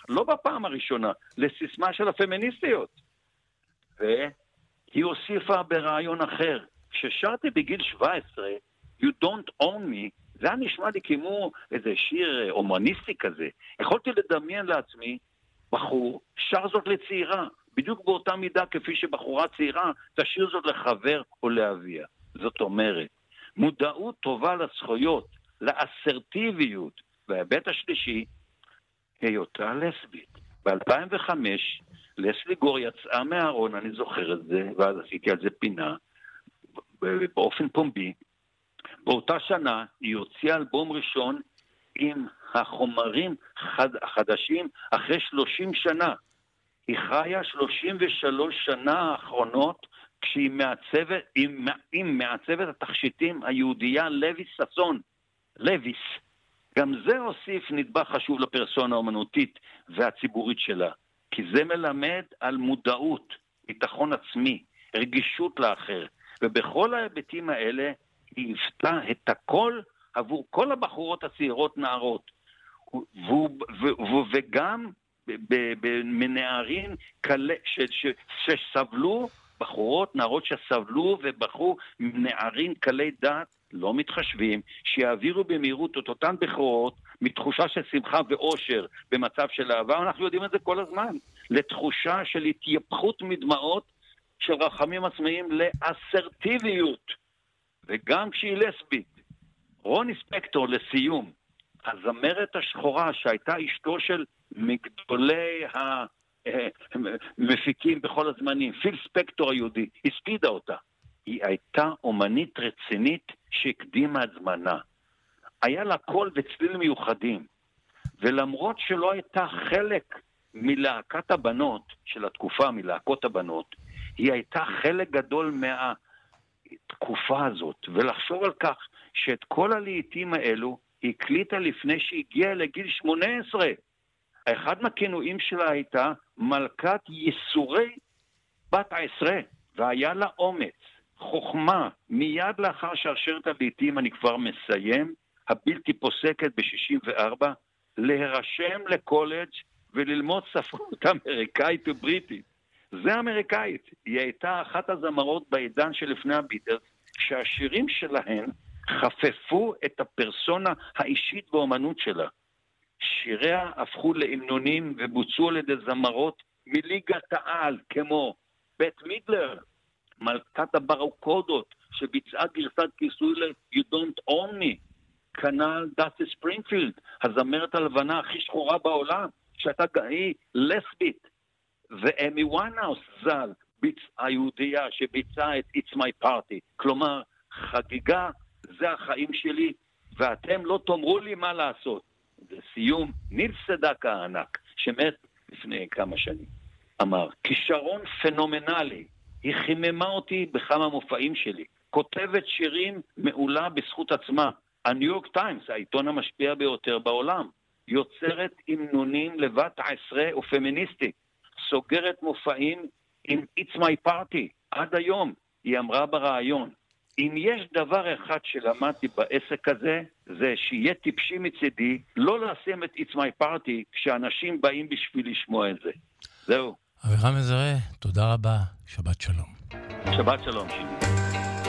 לא בפעם הראשונה, לסיסמה של הפמיניסטיות. והיא הוסיפה ברעיון אחר. כששרתי בגיל 17, You don't own me, זה היה נשמע לי כמו איזה שיר אומניסטי כזה. יכולתי לדמיין לעצמי, בחור שר זאת לצעירה, בדיוק באותה מידה כפי שבחורה צעירה תשאיר זאת לחבר או לאביה. זאת אומרת, מודעות טובה לזכויות, לאסרטיביות, וההיבט השלישי, היותה לסבית. ב-2005, לסלי גור יצאה מהארון, אני זוכר את זה, ואז עשיתי על זה פינה, באופן פומבי. באותה שנה היא הוציאה אלבום ראשון עם החומרים החדשים אחרי 30 שנה. היא חיה 33 שנה האחרונות כשהיא מעצבת התכשיטים היהודייה לויס ססון. לויס. גם זה הוסיף נדבך חשוב לפרסונה האומנותית והציבורית שלה. כי זה מלמד על מודעות, ביטחון עצמי, רגישות לאחר. ובכל ההיבטים האלה היא הפתה את הכל עבור כל הבחורות הצעירות נערות. וגם מנערים שסבלו, בחורות, נערות שסבלו ובחרו נערים קלי דת, לא מתחשבים, שיעבירו במהירות את אותן בחורות מתחושה של שמחה ואושר במצב של אהבה, אנחנו יודעים את זה כל הזמן, לתחושה של התייפחות מדמעות של רחמים עצמאיים לאסרטיביות. וגם כשהיא לסבית, רוני ספקטור לסיום, הזמרת השחורה שהייתה אשתו של מגדולי המפיקים בכל הזמנים, פיל ספקטור היהודי, הספידה אותה. היא הייתה אומנית רצינית שהקדימה את זמנה. היה לה קול וצליל מיוחדים, ולמרות שלא הייתה חלק מלהקת הבנות של התקופה, מלהקות הבנות, היא הייתה חלק גדול מהתקופה הזאת, ולחשוב על כך שאת כל הלעיתים האלו היא הקליטה לפני שהגיעה לגיל 18. אחד מהכינויים שלה הייתה מלכת ייסורי בת 10, והיה לה אומץ, חוכמה, מיד לאחר שרשרת הלעיתים, אני כבר מסיים, הבלתי פוסקת ב-64, להירשם לקולג' וללמוד ספרות אמריקאית ובריטית. זה אמריקאית. היא הייתה אחת הזמרות בעידן שלפני הביטלס, שהשירים שלהן חפפו את הפרסונה האישית והאומנות שלה. שיריה הפכו לאמנונים ובוצעו על ידי זמרות מליגת העל, כמו בית מידלר, מלכת הברוקודות, שביצעה גרסת כיסוי ל-You Don't Own Me, כנ"ל דאסי ספרינגפילד, הזמרת הלבנה הכי שחורה בעולם, שהייתה היא לסבית, ואמי ויינהאוס ז"ל, היהודייה שביצעה את It's My Party, כלומר, חגיגה, זה החיים שלי, ואתם לא תאמרו לי מה לעשות. לסיום, ניל סדק הענק, שמת לפני כמה שנים, אמר, כישרון פנומנלי, היא חיממה אותי בכמה מופעים שלי, כותבת שירים מעולה בזכות עצמה, הניו יורק טיימס, העיתון המשפיע ביותר בעולם, יוצרת המנונים לבת 10 ופמיניסטית, סוגרת מופעים עם It's My Party, עד היום, היא אמרה ברעיון, אם יש דבר אחד שלמדתי בעסק הזה, זה שיהיה טיפשי מצידי, לא לשים את It's My Party כשאנשים באים בשביל לשמוע את זה. זהו. אבירם מזרה, תודה רבה, שבת שלום. שבת שלום, שיני.